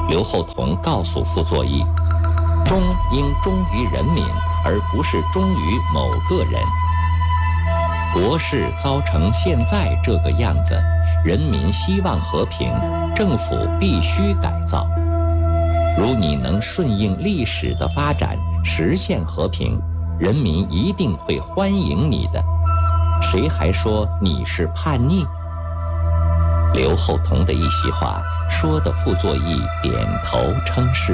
刘厚同告诉傅作义，忠应忠于人民，而不是忠于某个人。国事糟成现在这个样子，人民希望和平，政府必须改造。如你能顺应历史的发展，实现和平，人民一定会欢迎你的。谁还说你是叛逆？刘厚同的一席话说的傅作义点头称是。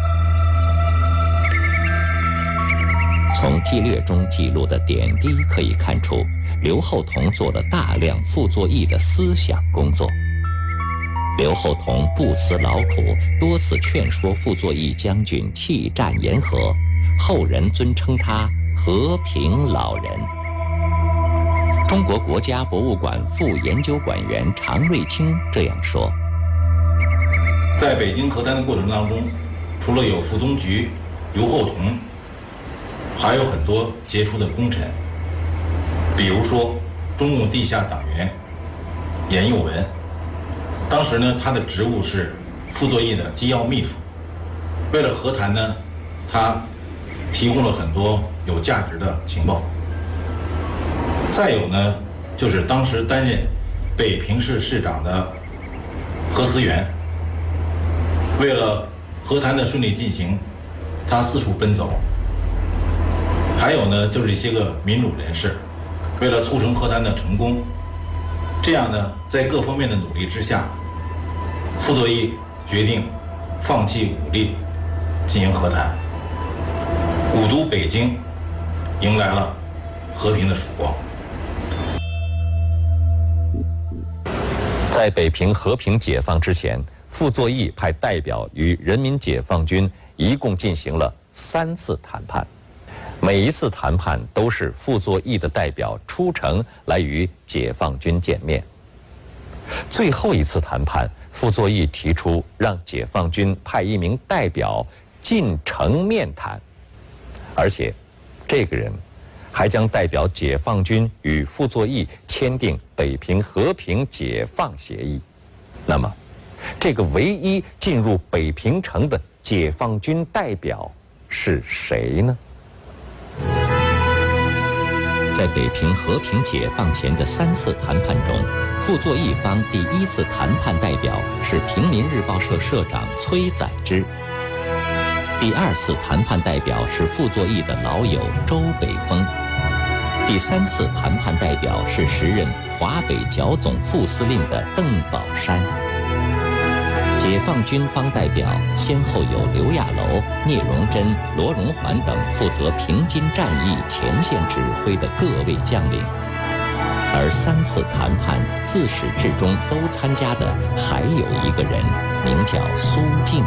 从纪略中记录的点滴可以看出，刘厚同做了大量傅作义的思想工作。刘厚同不辞劳苦，多次劝说傅作义将军弃战言和，后人尊称他和平老人。中国国家博物馆副研究馆员常瑞清这样说： 在北京和谈的过程当中，除了有傅宗菊、刘厚同，还有很多杰出的功臣，比如说中共地下党员严幼文，当时呢他的职务是傅作义的机要秘书。为了和谈呢，他提供了很多有价值的情报。再有呢，就是当时担任北平市市长的何思源，为了和谈的顺利进行，他四处奔走。还有呢，就是一些个民主人士，为了促成和谈的成功，这样呢，在各方面的努力之下，傅作义决定放弃武力进行和谈，古都北京迎来了和平的曙光。 在北平和平解放之前，傅作义派代表与人民解放军一共进行了3次谈判。每一次谈判都是傅作义的代表出城来与解放军见面。最后一次谈判，傅作义提出让解放军派一名代表进城面谈，而且这个人还将代表解放军与傅作义签订北平和平解放协议。那么，这个唯一进入北平城的解放军代表是谁呢？在北平和平解放前的3次谈判中，傅作义方第1次谈判代表是平民日报社社长崔载之，第2次谈判代表是傅作义的老友周北峰，第3次谈判代表是时任华北剿总副司令的邓宝山。解放军方代表先后有刘亚楼、聂荣臻、罗荣桓等负责平津战役前线指挥的各位将领，而3次谈判自始至终都参加的还有一个人，名叫苏静。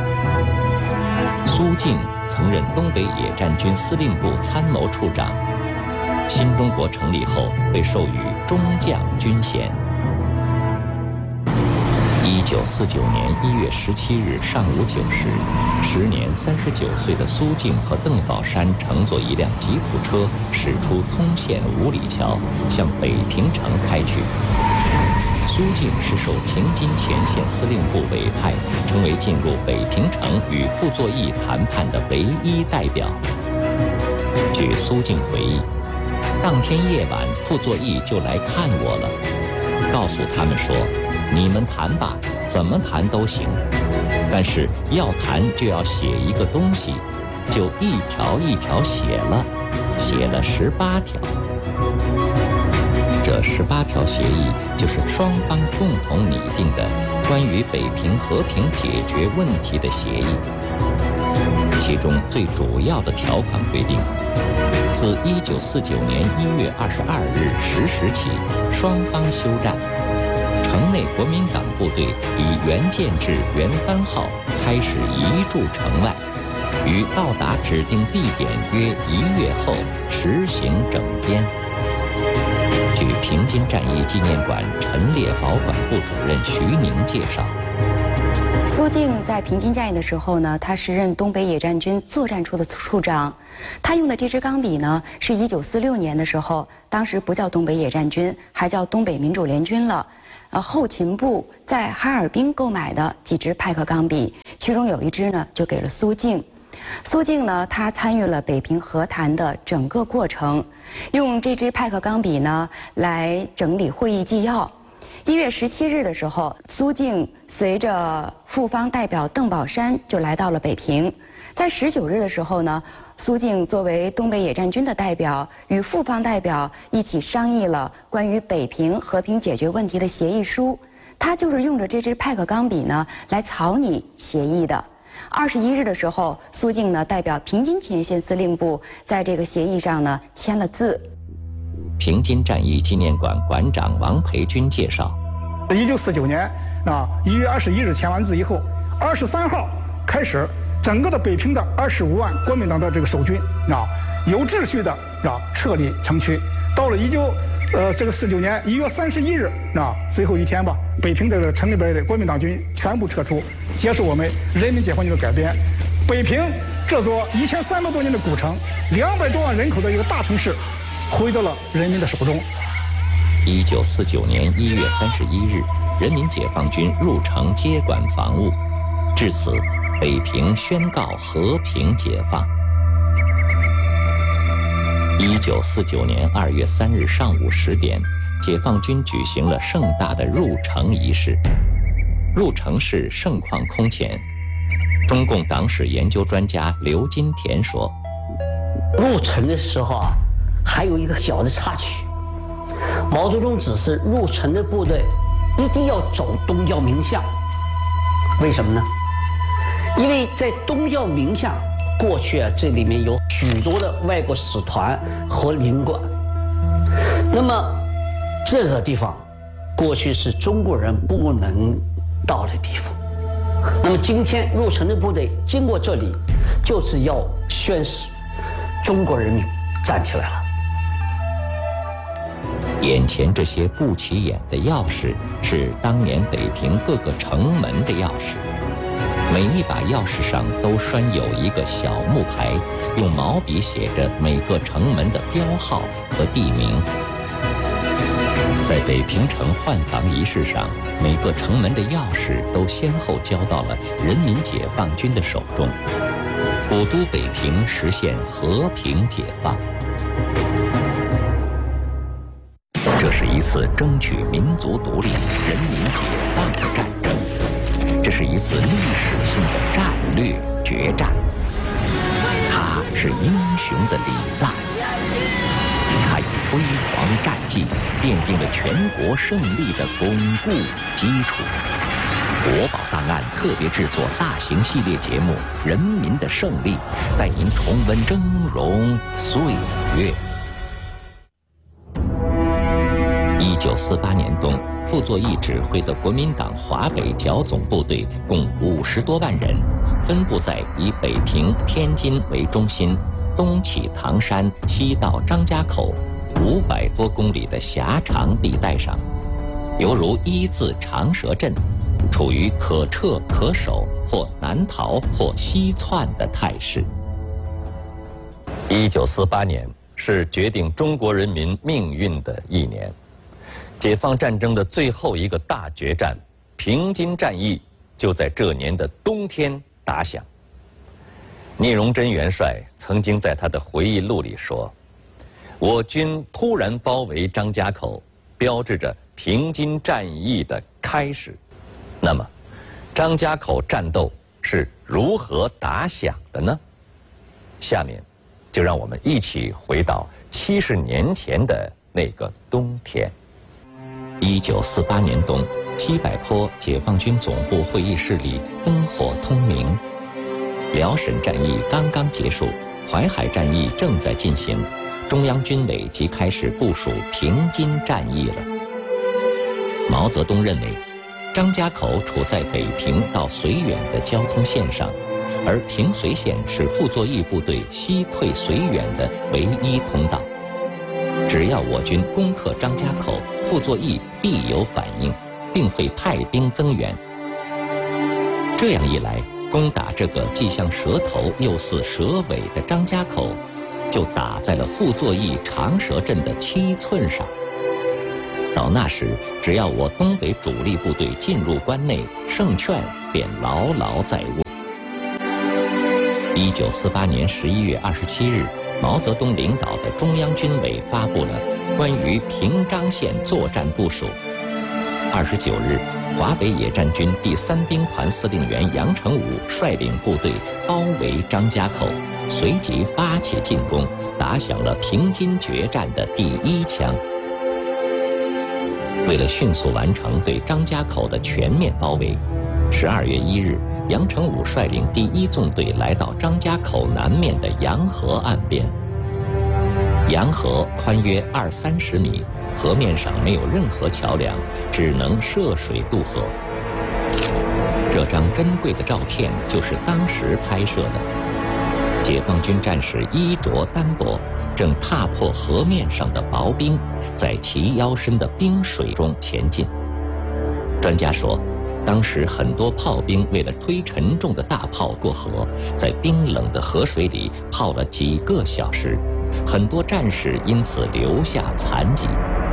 苏静曾任东北野战军司令部参谋处长，新中国成立后被授予中将军衔。1949年1月17日上午9时，时年39岁的苏静和邓宝山乘坐一辆吉普车驶出通县五里桥，向北平城开去。苏静是受平津前线司令部委派，成为进入北平城与傅作义谈判的唯一代表。据苏静回忆，当天夜晚傅作义就来看我了，告诉他们说，你们谈吧，怎么谈都行，但是要谈就要写一个东西，就一条一条写了18条。这18条协议就是双方共同拟定的关于北平和平解决问题的协议。其中最主要的条款规定，自1949年1月22日10时起，双方休战。城内国民党部队以原建制原番号开始移驻城外，于到达指定地点约1月后实行整编。据平津战役纪念馆陈列保管部主任徐宁介绍， 苏静在平津战役的时候呢，他时任东北野战军作战处的处长。他用的这支钢笔呢，是1946年的时候，当时不叫东北野战军，还叫东北民主联军了。后勤部在哈尔滨购买的几支派克钢笔， 其中有一支呢就给了苏静。苏静呢，他参与了北平和谈的整个过程，用这支派克钢笔呢来整理会议纪要。1月17日的时候，苏静随着复方代表邓宝山就来到了北平。在19日的时候呢，苏静作为东北野战军的代表，与复方代表一起商议了关于北平和平解决问题的协议书。他就是用着这支派克钢笔呢来草拟协议的。21日的时候，苏静呢代表平津前线司令部在这个协议上呢签了字。 平津战役纪念馆馆长王培军介绍 ，1949年1月21日签完字以后，23号开始，整个的北平的25万国民党的这个守军有秩序的撤离城区。到了49年1月31日最后一天吧，北平的城里边的国民党军全部撤出，结束我们人民解放军的改编。北平这座1300多年的古城，200多万人口的一个大城市，回到了人民的手中。 1949年1月31日，人民解放军入城接管防务，至此，北平宣告和平解放。1949年2月3日上午10点，解放军举行了盛大的入城仪式。入城时盛况空前。中共党史研究专家刘金田说：“ 入城的时候还有一个小的插曲。毛泽东指示入城的部队一定要走东交民巷，为什么呢？因为在东交民巷过去这里面有许多的外国使团和领馆，那么这个地方过去是中国人不能到的地方。那么今天入城的部队经过这里，就是要宣示中国人民站起来了。” 眼前这些不起眼的钥匙，是当年北平各个城门的钥匙。每一把钥匙上都拴有一个小木牌，用毛笔写着每个城门的标号和地名。在北平城换防仪式上，每个城门的钥匙都先后交到了人民解放军的手中。古都北平实现和平解放。这是一次争取民族独立、人民解放的战争，这是一次历史性的战略决战。它是英雄的礼赞，它以辉煌战绩奠定了全国胜利的巩固基础。国宝档案特别制作大型系列节目《人民的胜利》，带您重温峥嵘岁月。1948年冬，傅作义指挥的国民党华北剿总部队共50多万人，分布在以北平、天津为中心，东起唐山，西到张家口500多公里的狭长地带上，犹如一字长蛇阵，处于可撤可守，或南逃或西窜的态势。1948年是决定中国人民命运的一年。解放战争的最后一个大决战——平津战役，就在这年的冬天打响。聂荣臻元帅曾经在他的回忆录里说：“我军突然包围张家口，标志着平津战役的开始。”那么，张家口战斗是如何打响的呢？下面，就让我们一起回到70年前的那个冬天。1948年冬，西柏坡解放军总部会议室里灯火通明。辽沈战役刚刚结束，淮海战役正在进行，中央军委即开始部署平津战役了。毛泽东认为，张家口处在北平到绥远的交通线上，而平绥线是傅作义部队西退绥远的唯一通道。只要我军攻克张家口，傅作义必有反应，并会派兵增援。这样一来，攻打这个既像蛇头又似蛇尾的张家口，就打在了傅作义长蛇阵的7寸上。到那时，只要我东北主力部队进入关内，胜券便牢牢在握。 1948年11月27日，毛泽东领导的中央军委发布了关于平章县作战部署。29日，华北野战军第3兵团司令员杨成武率领部队包围张家口，随即发起进攻，打响了平津决战的第1枪。为了迅速完成对张家口的全面包围，12月1日，杨成武率领第1纵队来到张家口南面的洋河岸边。洋河宽约20-30米，河面上没有任何桥梁，只能涉水渡河。这张珍贵的照片就是当时拍摄的。解放军战士衣着单薄，正踏破河面上的薄冰，在齐腰深的冰水中前进。专家说，当时很多炮兵为了推沉重的大炮过河，在冰冷的河水里泡了几个小时，很多战士因此留下残疾。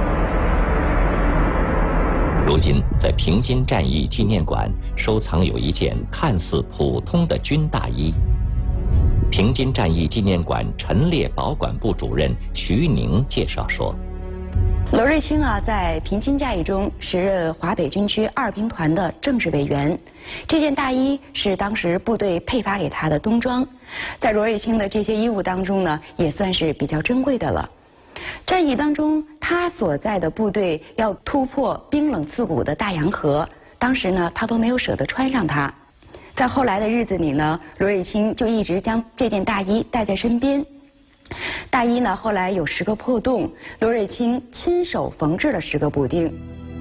如今，在平津战役纪念馆收藏有一件看似普通的军大衣。平津战役纪念馆陈列保管部主任徐宁介绍说， 罗瑞卿在平津战役中时任华北军区2兵团的政治委员。这件大衣是当时部队配发给他的冬装，在罗瑞卿的这些衣物当中呢，也算是比较珍贵的了。战役当中，他所在的部队要突破冰冷刺骨的大洋河，当时呢，他都没有舍得穿上它。在后来的日子里呢，罗瑞卿就一直将这件大衣带在身边。大衣呢，后来有10个破洞，罗瑞卿亲手缝制了10个补丁。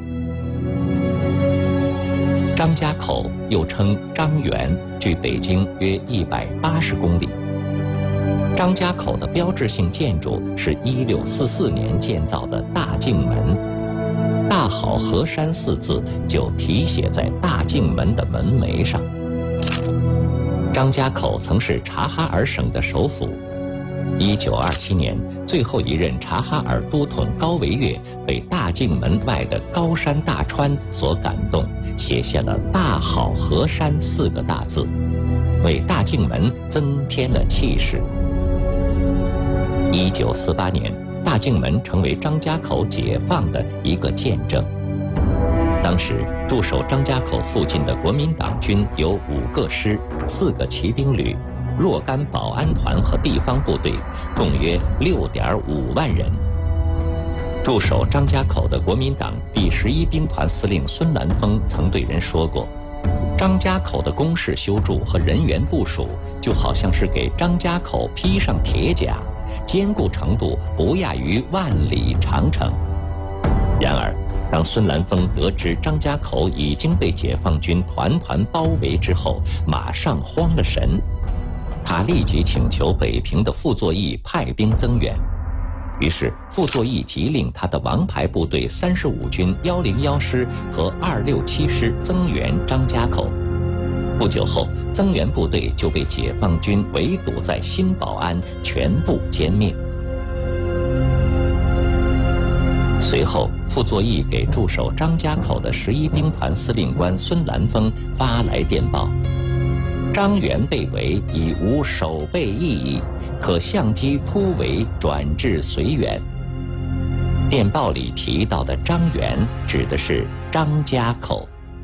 张家口又称张园，距北京约180公里。张家口的标志性建筑是1644年建造的大镜门，大好河山4字就题写在大镜门的门楣上。张家口曾是察哈尔省的首府。1927年，最后一任察哈尔都统高维岳被大镜门外的高山大川所感动，写下了“大好河山”4个大字，为大镜门增添了气势。1948年，大镜门成为张家口解放的一个见证。当时驻守张家口附近的国民党军有5个师、4个骑兵旅、若干保安团和地方部队，共约6.5万人。驻守张家口的国民党第11兵团司令孙兰峰曾对人说过，张家口的工事修筑和人员部署，就好像是给张家口披上铁甲，坚固程度不亚于万里长城。然而，当孙兰峰得知张家口已经被解放军团团包围之后，马上慌了神。他立即请求北平的傅作义派兵增援。于是傅作义急令他的王牌部队35军101师和267师增援张家口。不久后，增援部队就被解放军围堵在新保安，全部歼灭。随后，傅作义给驻守张家口的11兵团司令官孙兰峰发来电报：张园被围，已无守备意义，可相机突围转至绥远。电报里提到的张园指的是张家口。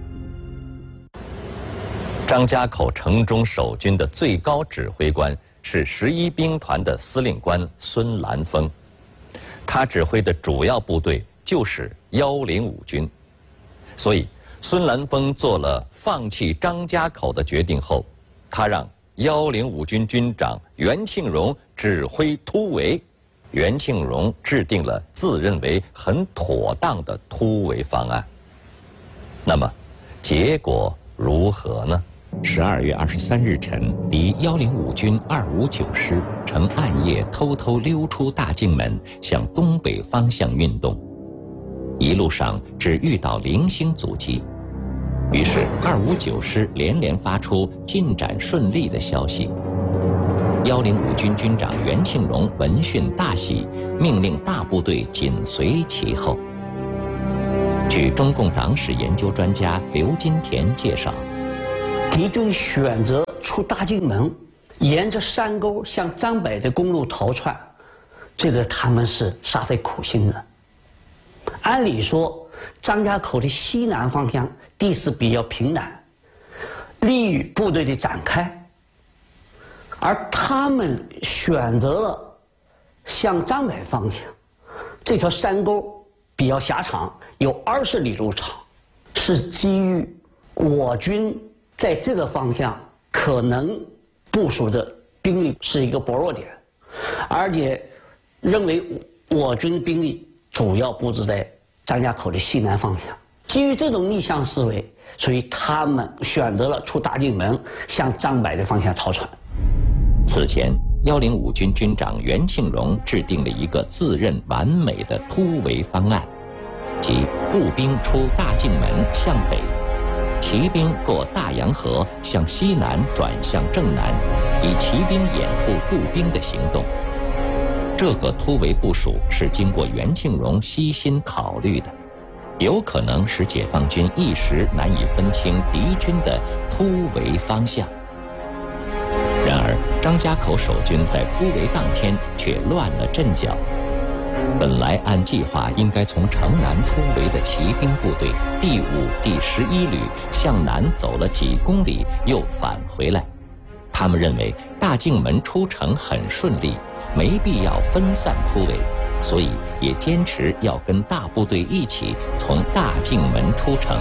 张家口城中守军的最高指挥官是11兵团的司令官孙兰峰，他指挥的主要部队就是105军，所以孙兰峰做了放弃张家口的决定后，他让105军军长袁庆荣指挥突围。袁庆荣制定了自认为很妥当的突围方案。那么，结果如何呢？12月23日晨，敌105军259师乘暗夜偷偷溜出大镜门，向东北方向运动。一路上只遇到零星阻击，于是259师连连发出进展顺利的消息。105军军长袁庆荣闻讯大喜，命令大部队紧随其后。据中共党史研究专家刘金田介绍， 敌军选择出大镜门， 沿着山沟向张北的公路逃窜，这个他们是煞费苦心的。按理说，张家口的西南方向地势比较平坦，利于部队的展开，而他们选择了向张北方向，这条山沟比较狭长，有20里路长，是基于我军在这个方向可能部署的兵力是一个薄弱点，而且认为我军兵力主要布置在张家口的西南方向。基于这种逆向思维，所以他们选择了出大进门，向张北的方向逃窜。 此前，105军军长袁庆荣制定了一个自认完美的突围方案，即步兵出大进门向北，骑兵过大洋河向西南转向正南，以骑兵掩护步兵的行动。这个突围部署是经过袁庆荣悉心考虑的，有可能使解放军一时难以分清敌军的突围方向。然而，张家口守军在突围当天却乱了阵脚。本来按计划应该从城南突围的骑兵部队第5、第11旅向南走了几公里，又返回来。他们认为大进门出城很顺利，没必要分散突围，所以也坚持要跟大部队一起从大进门出城。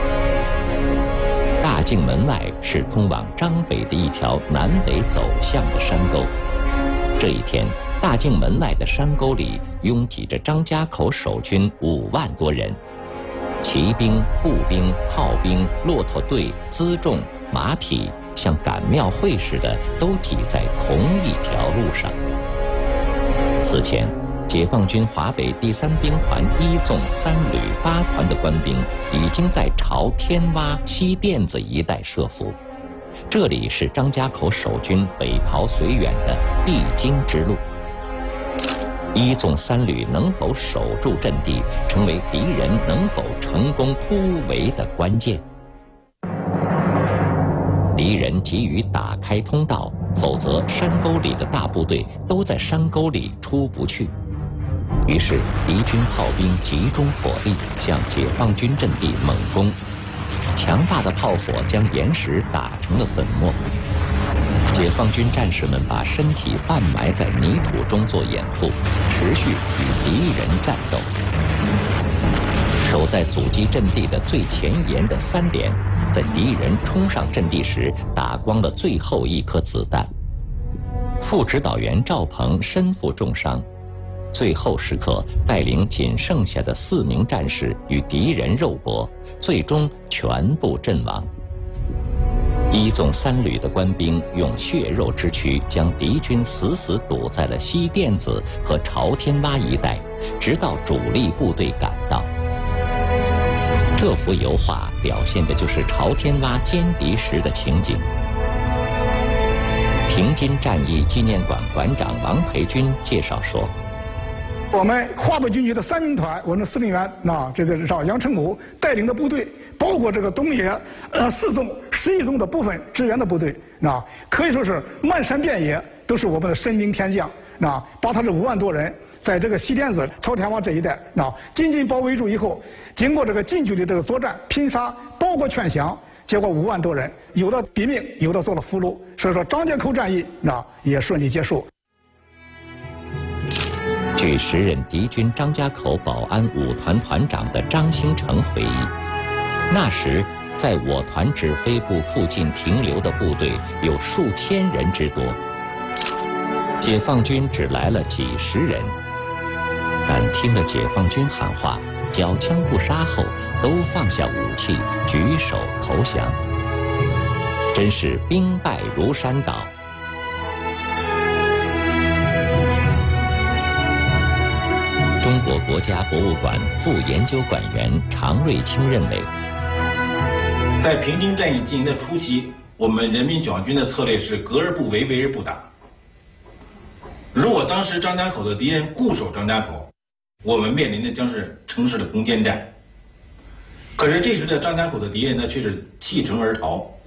大进门外是通往张北的一条南北走向的山沟。这一天，大进门外的山沟里拥挤着张家口守军5万多人，骑兵、步兵、炮兵、骆驼队、辎重、马匹像赶庙会似的都挤在同一条路上。此前，解放军华北第3兵团1纵3旅8团的官兵已经在朝天洼、西甸子一带设伏，这里是张家口守军北逃绥远的必经之路。1纵3旅能否守住阵地，成为敌人能否成功突围的关键。敌人急于打开通道，否则山沟里的大部队都在山沟里出不去。于是敌军炮兵集中火力向解放军阵地猛攻，强大的炮火将岩石打成了粉末。解放军战士们把身体半埋在泥土中做掩护，持续与敌人战斗。守在阻击阵地的最前沿的3连，在敌人冲上阵地时打光了最后一颗子弹。副指导员赵鹏身负重伤，最后时刻带领仅剩下的4名战士与敌人肉搏，最终全部阵亡。1纵3旅的官兵用血肉之躯将敌军死死堵在了西甸子和朝天洼一带，直到主力部队赶到。这幅油画表现的就是朝天洼歼敌时的情景。平津战役纪念馆馆长王培军介绍说， 我们华北军区的3兵团，我们的司令员这个叫杨成武带领的部队，包括这个东野4纵、11纵的部分支援的部队，可以说是漫山遍野都是我们的神兵天将，把他这5万多人在这个西甸子、朝天洼这一带，紧紧包围住以后，经过这个近距离这个作战、拼杀，包括劝降，结果5万多人有的毙命，有的做了俘虏，所以说张家口战役也顺利结束。 据时任敌军张家口保安5团团长的张兴成回忆，那时在我团指挥部附近停留的部队有数千人之多，解放军只来了几十人，但听了解放军喊话，缴枪不杀后，都放下武器，举手投降，真是兵败如山倒。中国国家博物馆副研究馆员常瑞清认为， 在平津战役进行的初期，我们人民解放军的策略是隔而不围，围而不打。如果当时张家口的敌人固守张家口，我们面临的将是城市的攻坚战。可是这时的张家口的敌人呢，却是弃城而逃。